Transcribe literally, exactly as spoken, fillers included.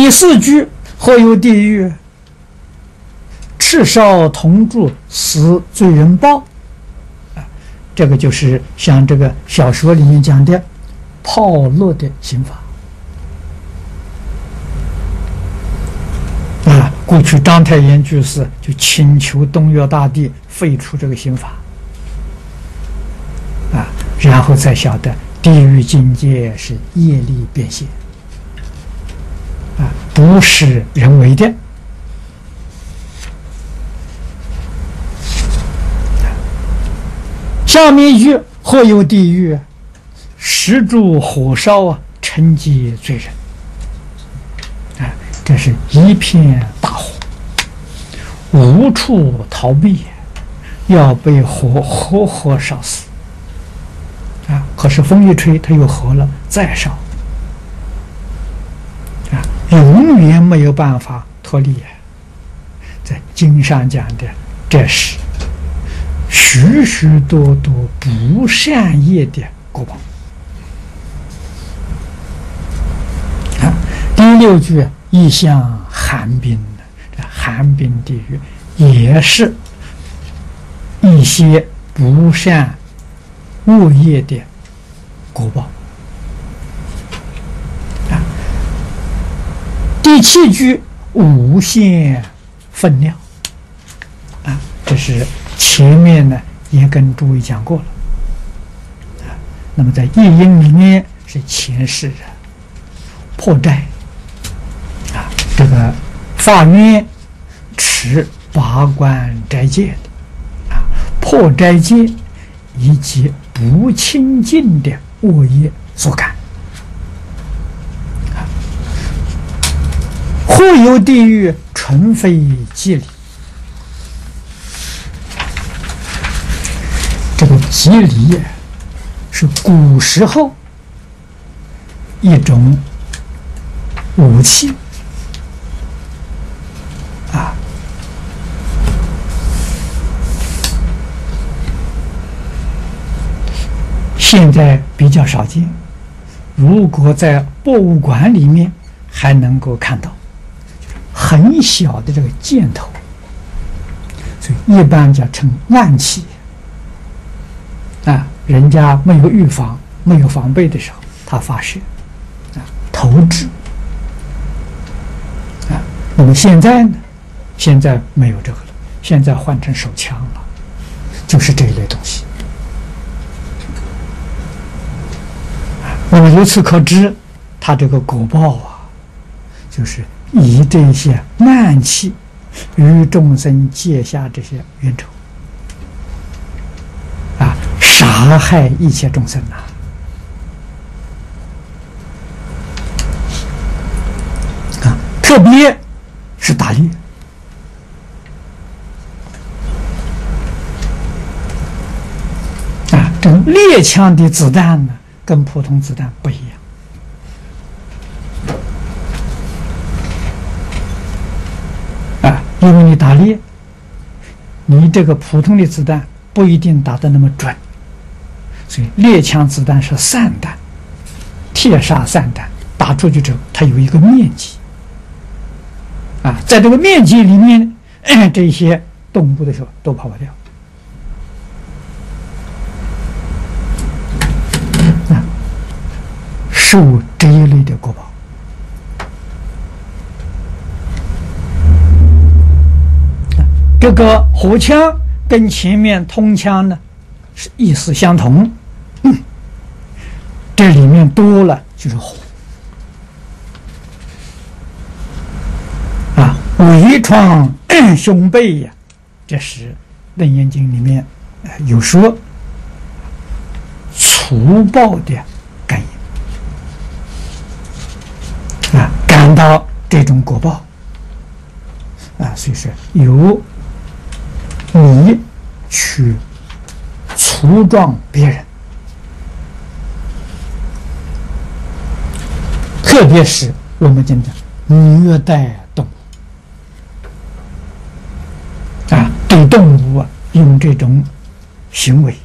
第四句，或有地狱，赤烧铜柱，死罪人报。啊，这个就是像这个小说里面讲的炮烙的刑法。啊，过去章太炎居士就请求东岳大帝废除这个刑法。啊，然后才晓得地狱境界是业力变现。啊，不是人为的。下面一句，或有地狱，石柱火烧啊，沉积罪人。啊，这是一片大火，无处逃避，要被火活活烧死。啊，可是风一吹，它又合了，再烧。啊，永远没有办法脱离。在经上讲的，这是许许多多不善业的果报。啊，第六句，异象寒冰，这寒冰地狱也是一些不善恶业的果报。啊，第七句，无限分量。啊，这是前面呢也跟诸位讲过了。啊，那么在夜莺里面是前世人破斋。啊，这个法院持八关斋戒的，啊，破斋戒以及不清净的恶业所感。啊，或有地狱，纯非机理。这个机理是古时候一种武器。啊，现在比较少见。如果在博物馆里面还能够看到很小的这个箭头，所以一般叫称暗器。啊，人家没有预防、没有防备的时候，他发射，啊，投掷。啊，那么现在呢？现在没有这个了，现在换成手枪了，就是这一类东西。啊，那么由此可知，他这个果报啊，就是以这些慢气与众生结下这些冤仇。杀害一切众生呐！啊，特别是打猎。啊，这猎枪的子弹呢，跟普通子弹不一样。啊，因为你打猎，你这个普通的子弹不一定打得那么准。所以猎枪子弹是散弹，铁砂散弹，打出去之后，它有一个面积。啊，在这个面积里面，哎，这些动物的时候都跑不掉。啊，受这一类的果报。啊，这个火枪跟前面通枪呢是意思相同。嗯，这里面多了就是火啊，微创胸背呀，这是《楞严经》里面有说粗暴的感应啊，感到这种果报啊，所以说由你去粗壮别人。特别是我们讲的虐待动物啊，对动物啊用这种行为